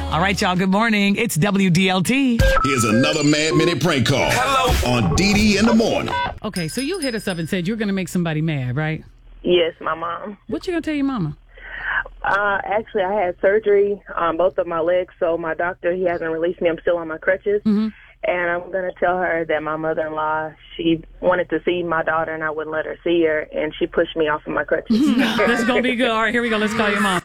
All right, y'all, good morning. It's WDLT. Here's another Mad Minute prank call. Hello. On Dee in the morning. Okay, so you hit us up and said you're going to make somebody mad, right? Yes, my mom. What you going to tell your mama? Actually, I had surgery on both of my legs, so my doctor, he hasn't released me. I'm still on my crutches. Mm-hmm. And I'm going to tell her that my mother-in-law, she wanted to see my daughter, and I wouldn't let her see her, and she pushed me off of my crutches. This is going to be good. All right, here we go. Let's call your mom.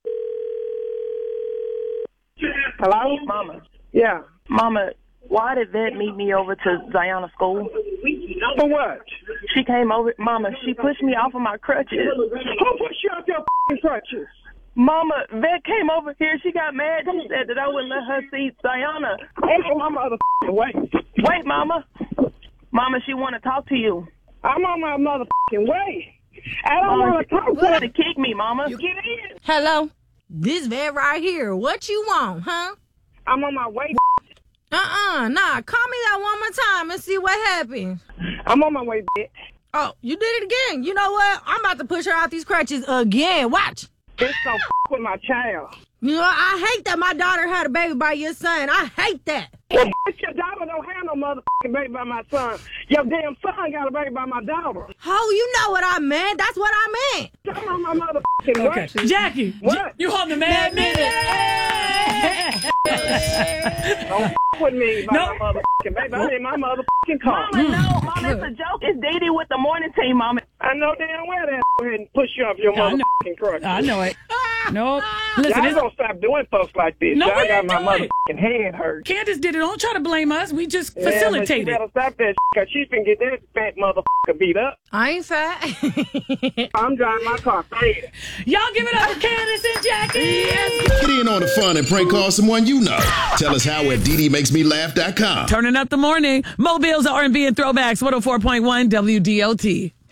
Hello? Mama. Yeah. Mama, why did Vet meet me over to Ziona school? For what? She came over. Mama, she pushed me off of my crutches. Who pushed you off your f***ing crutches? Mama, Vet came over here. She got mad. She said that I wouldn't let her see Ziona. I'm on my motherfucking way. Wait, Mama. Mama, she want to talk to you. I'm on my motherfucking way. I don't want to talk She to her. wanted to kick me, Mama. You get in. Hello? This Vet right here. What you want, huh? I'm on my way. Nah. Call me that one more time and see what happens. I'm on my way, bitch. Oh, you did it again. You know what? I'm about to push her out these crutches again. Watch. Bitch don't with my child. You know, I hate that my daughter had a baby by your son. I hate that. Well, bitch, your daughter don't have no motherfucking baby by my son. Your damn son got a baby by my daughter. Oh, you know what I meant. That's what I meant. I'm on my motherfucking way. Okay. Jackie, What? you on the Mad Minute? Don't with me by my motherfucking baby. I'm in my motherfucking car. Mama, no. Mama, it's a joke. It's Dee with the morning team, Mama. I know damn well that go ahead and push you off your I know. motherfucking crutches. I know it. No. Listen, Y'all don't stop doing folks like this. No, Y'all we got didn't my do it. motherfucking hand hurt. Candace did it. Don't try to blame us. We just Yeah, but she facilitated. better stop that because she finna get that fat motherfucker beat up. I ain't fat. I'm driving my car fast. Y'all give it up for Candace and Jackie. Get in on the fun and prank call someone you know. Tell us how at DDMakesMeLaugh.com. Turning up the morning. Mobile's R&B and throwbacks. 104.1 WDLT.